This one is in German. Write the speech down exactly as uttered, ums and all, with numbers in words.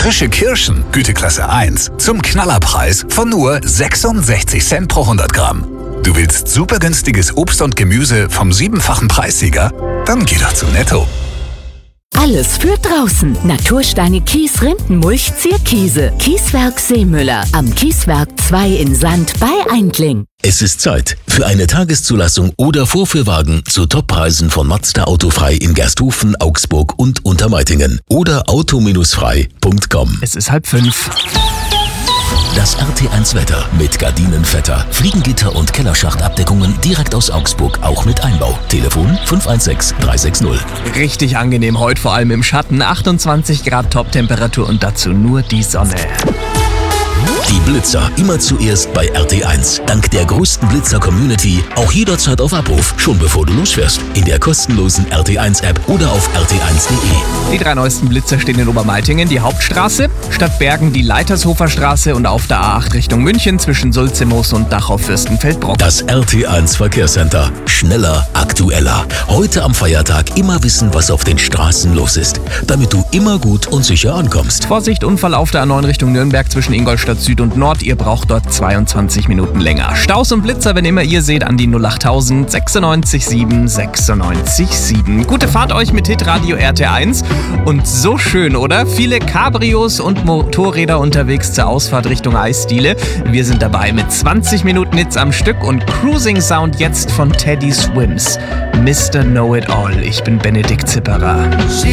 Frische Kirschen, Güteklasse eins, zum Knallerpreis von nur sechsundsechzig Cent pro hundert Gramm. Du willst super günstiges Obst und Gemüse vom siebenfachen Preissieger? Dann geh doch zu Netto. Alles für draußen. Natursteine Kies, Rindenmulch, Zierkiese. Kieswerk Seemüller. Am Kieswerk zwei in Sand bei Eindling. Es ist Zeit für eine Tageszulassung oder Vorführwagen zu Toppreisen von Mazda Autofrei in Gersthofen, Augsburg und Untermeitingen oder auto frei punkt com. Es ist halb fünf. Das R T eins Wetter mit Gardinenvetter, Fliegengitter und Kellerschachtabdeckungen direkt aus Augsburg, auch mit Einbau. Telefon fünf eins sechs drei sechs null. Richtig angenehm heute, vor allem im Schatten. achtundzwanzig Grad Top-Temperatur und dazu nur die Sonne. Die Blitzer immer zuerst bei R T eins. Dank der größten Blitzer-Community auch jederzeit auf Abruf, schon bevor du losfährst. In der kostenlosen R T eins App oder auf r t eins punkt de. Die drei neuesten Blitzer stehen in Obermeitingen, die Hauptstraße, Stadt Bergen die Leitershofer Straße und auf der A acht Richtung München zwischen Sulzimoos und Dachau-Fürstenfeldbruck. Das R T eins Verkehrscenter. Schneller, aktueller. Heute am Feiertag immer wissen, was auf den Straßen los ist, damit du immer gut und sicher ankommst. Vorsicht, Unfall auf der A neun Richtung Nürnberg zwischen Ingolstadt Süd und Nord. Ihr braucht dort zweiundzwanzig Minuten länger. Staus und Blitzer, wenn immer ihr seht, an die null achttausend sechsundneunzig sieben sechsundneunzig sieben. Gute Fahrt euch mit Hitradio R T eins. Und so schön, oder? Viele Cabrios und Motorräder unterwegs zur Ausfahrt Richtung Eisdiele. Wir sind dabei mit zwanzig Minuten Hits am Stück und Cruising Sound jetzt von Teddy Swims. Mister Know It All. Ich bin Benedikt Zipperer.